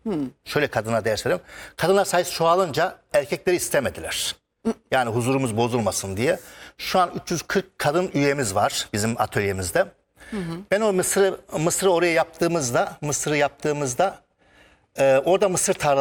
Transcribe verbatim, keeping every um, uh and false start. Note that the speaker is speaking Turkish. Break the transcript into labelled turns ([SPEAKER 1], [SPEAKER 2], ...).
[SPEAKER 1] Hmm.
[SPEAKER 2] Şöyle kadına ders veriyorum. Kadınlar sayısı çoğalınca erkekleri istemediler. Yani huzurumuz bozulmasın diye. Şu an üç yüz kırk kadın üyemiz var bizim atölyemizde. Hı hı. Ben o mısırı, mısırı oraya yaptığımızda, mısırı yaptığımızda e, orada mısır tarlaları